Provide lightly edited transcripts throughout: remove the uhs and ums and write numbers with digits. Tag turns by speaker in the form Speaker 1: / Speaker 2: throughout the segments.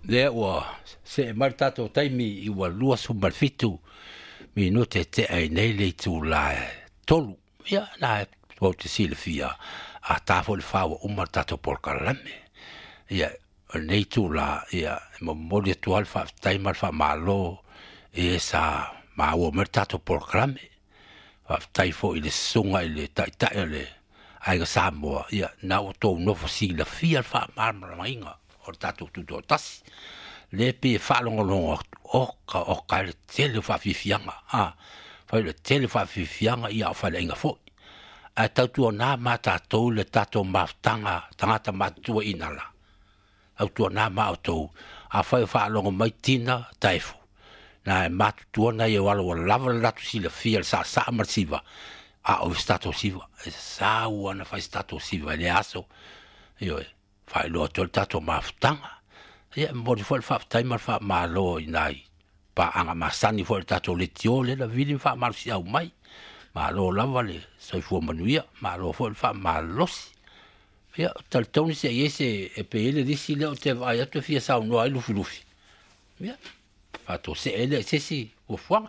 Speaker 1: le ua se mal tato taimi I ua lua sumal fitu minute te ai nei le tu la tolu ia na o te sile fia a tafo le fawa umar tato polkalame ia nei tu la ia mo le tu alfa taima alfa malo e sa ma o mertato polkalame fa taifo ile sunga ile ta ile ai ga Samoa ia na o to no fosila fia fa marmara mainga o tato tu do tas le pe fa longo o ka le tele fa fifianga fa le tele fa fifianga ia fa le inga fo a tatu na mata to le tato maftanga tangata matua inala au tu na ma auto a fa longo mai tina taifu na matu na ye wala lava la tu si le fia sa marsiva o stato siva sa una fa stato siva le aso io fa lo to tato maftanga ia mo fo fa taima fa malo inai pa anga masani fo tato le tiole la vili fa marsi au mai malo lava le so fu manuia malo fo fa malos ia tal toni se ese e pe ele disi le o te vai a tu fia sa no ai lufi ia fa to se ele se si o fuanga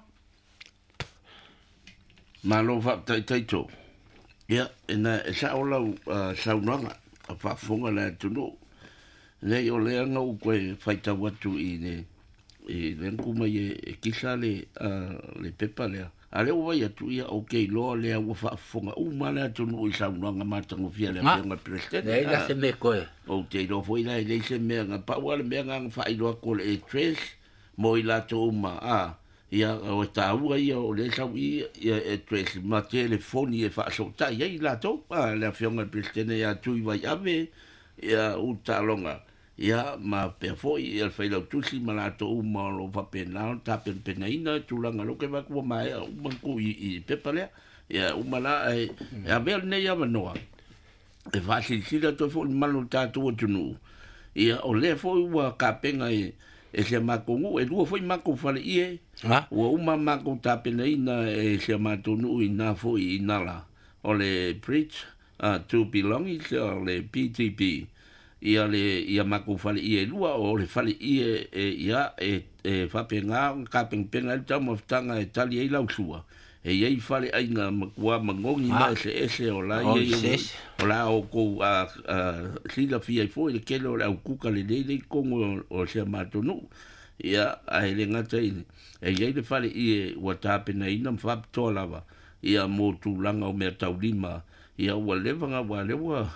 Speaker 2: malo fa taito ia ena sa ola sa unanga fa fonga la tuno le o le anga u koe faita watu I le kuma e kisa le pepa lea a le ua ia tu ia okay loa lea ua whaafonga ma lea tunu I saunanga matango fia lea whianga presidente
Speaker 1: nei la se me koe
Speaker 2: o te iro foi la le se mea nga paua le mea nga whailoa ko le e tres mo I la to ia o taua ia o le sau ia e tres ma telefoni e whaasota ia I la to lea whianga presidente ia tui vai ave ia utalonga ia ma pe foi ia fai la tusi malato uma lo va penal ta penaina tulanga lo ke va ko mai uma ku I pepale ia uma la ia bel ne ia no e va si la to fo malo ta to tunu ia o le foi wa ka penga e se ma ko e du foi ma ko fale ie o uma ma ko ta penaina e se ma tunu ina foi inala o le preach to belong is le PTP ia mako fale ia lua o le fale ia ia fa penga ka penga tamo tanga e tali ai lausua ia I fale ai nga makua mangongi mai se o la ia o la o ko sila fia fo le kelo la kuka le le kongo o se matonu ia ai le ngata ia le fale ia wa tapena ina fa tolava ia mo tu langa o me taulima ia ua levanga wa lewa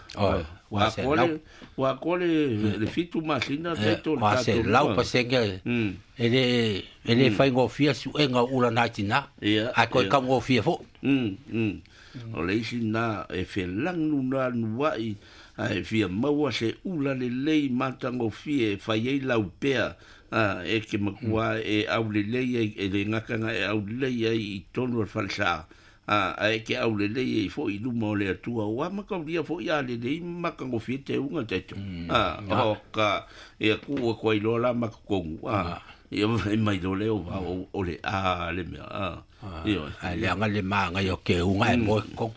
Speaker 2: wa kole le fitu masina teto
Speaker 1: wa se lau pasenge ele fai ngo fia su enga ula natina a ko ka ngo fia fo
Speaker 2: o le sina e fe lang nuna nuai ai fia maua se ula le lei matango fie fai ei lau pea e ke makua e au le lei e le ngakanga e au le lei I tonu falsa ai ke au le le fo I luma o le atua wa ma ka dia fo ia le le ma ka ngo fite unga teto o ka e ku ko I lo la ma ko ia mai do le o le le me io
Speaker 1: le anga le ma nga yo ke unga e mo ko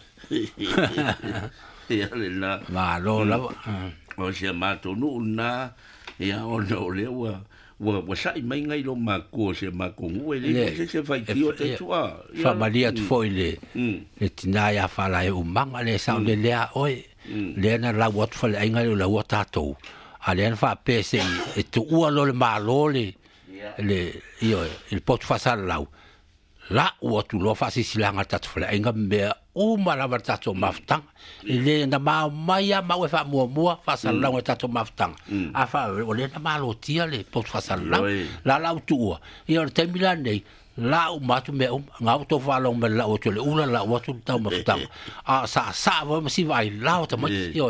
Speaker 2: ia le la
Speaker 1: ma lo la
Speaker 2: o se ma to nu na ia o le wa sai mai ngai lo ma ko se ma ko le se fai tio te tua
Speaker 1: fa malia tu foi le tina ya fa la u manga le sa le le oi le na la wat fa le ngai la wat to ale fa pese e tu u lo le ma lo le io il pot fa sal la u tu lo fa si silanga ta fa le ngai me o ma ta to maftang le na ma mai ma we fa mo fa sal la ta to maftang a fa o le na ma lo tia le pot fa sal la tu io te milane la o matu me nga to fa lo me la o to le ula la o to ta maftang a sa va si vai la o ta mo io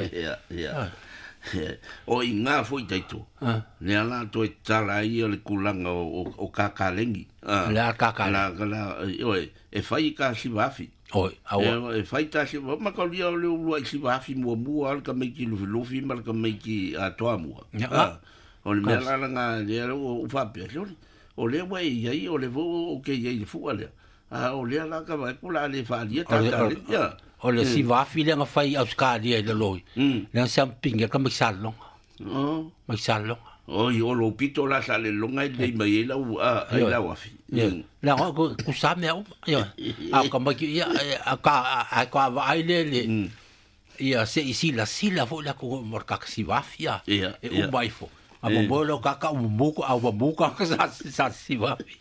Speaker 2: o inga foi taito le ala to tala I le kulanga o kakalengi
Speaker 1: le kaka
Speaker 2: la io e fai ka si vafi
Speaker 1: oi
Speaker 2: e fai ta si ma ka lia le lu si vafi mo al ka me ki lu fi mal ka me ki a to amu o le mela nga le o fa pe o le wai ai o le vo o ke ai fu ale o le ala ka va kula le fa lia ta ya
Speaker 1: o le si vafi le nga fai au ska dia le loi le sam pinga ka me salong
Speaker 2: Oi, o lo pito la sa le longa le mai la ai la wafi.
Speaker 1: La ko ku sa me yo. A ka ma ki a ka va ai le. Ia se isila sila fo la ko mor ka si wafia. E o bai fo. A mo bolo ka ka mo ko a mo ka sa si wafi.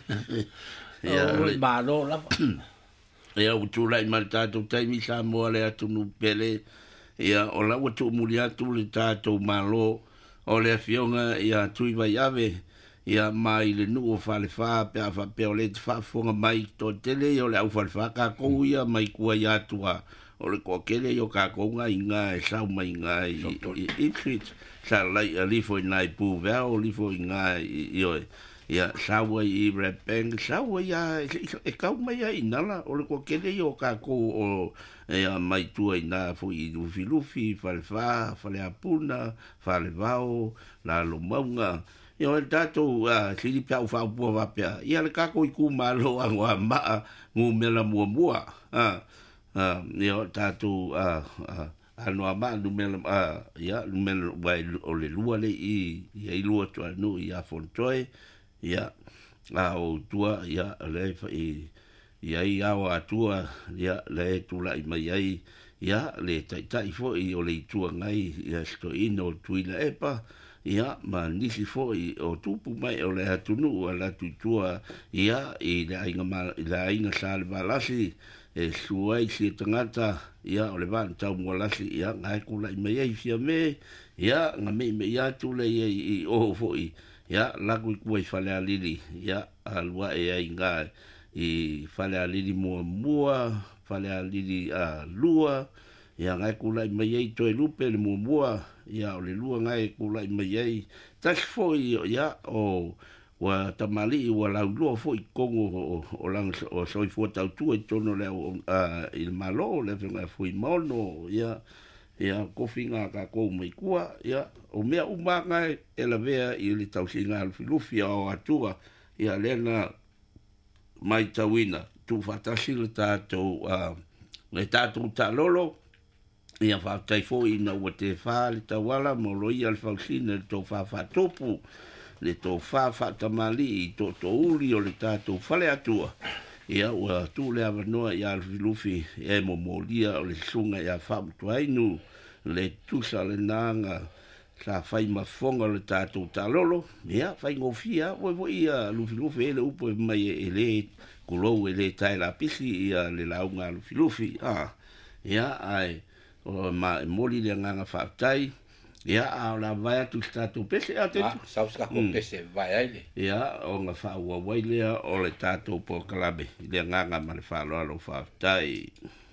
Speaker 1: Ya ba lo la.
Speaker 2: Ya utu la malta to tai mi sa mo le atu nu pele. Ya o la utu mulia tu le tato malo. O le fionga ia tui vai ave ia mai le nu o fale fa pe fa pe o le fa fonga mai to tele o le au fale fa ka ko ia mai kua ia tua o le ko kele yo ka ko nga inga e sa mai nga i fit sa lai ali fo nai pu va o li fo nga yo ia sa wa i repeng sa wa ia e ka mai ai nala o le ko kele yo ka ko o ia mai tua ina fo i lufi fale fa fale apuna fale vao la lo maunga yo el tato sili pia u fa pu va pia ia le ka ko i ku malo a ma ngu mela mua yo tato ano ama nu mela ia nu mela vai o le lua le i lua to no ia fontoe ia o tua ia le ia ia o atua ia le tula i mai ai ia le tai fo i o le tua ngai ia sto ino tuila epa ia ma nisi fo i o tupu mai o le atunu o la tutua ia i le ainga sale balasi e suai si tangata ia o le van tau mo lasi ia ngai kula i mai ai fia me ia nga me ia tula i o fo i ia lagu i fale alili ia alua e ai ngai i fale alili mua fale alili lua ia ngai kula i mai ai toi lupe le mua ia o le lua ngai kula i mai ai tas foi ia o wa tamali wa la lua foi kongo o lang o soi fo tau tu e tono le il malo le venga foi mono ia kofinga ka ko mai kua ia o mea uma ngai e la vea i le tau singa al filufi o atua ia lena mai tawina tu fatasi le tato ta lolo ia fa tai foi na o te fa le tawala mo lo ia al fausina to fa topu le to fa tamali to uli o le tato fale atua ia wa tu le avanoa ia al filufi e mo molia o le sunga ia fa tuainu le tusa le nanga sa fai mafonga le tato ta lolo ia fai ngofia wo ia lufi ele upo mai ele kulo ele tai la pisi ia le launga lufi ia ai o ma moli le nganga fa tai ia a la vai tu tato pese a te
Speaker 1: sa ska ko pese vai ai
Speaker 2: ia o nga fa wa wai le o le tato po kalabe le nganga ma le fa lo fa tai